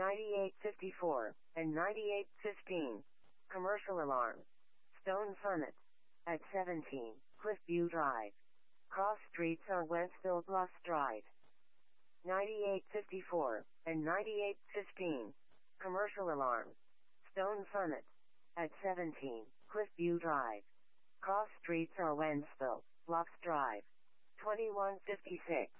9854, and 9815. Commercial alarm. Stone Summit. At 17, Cliffview Drive. Cross streets on Wentzville Bluffs Drive. 9854, and 9815. Commercial alarm. Stone Summit. At 17, Cliffview Drive. Cross streets are Wentzville, Bluffs Drive. 2156.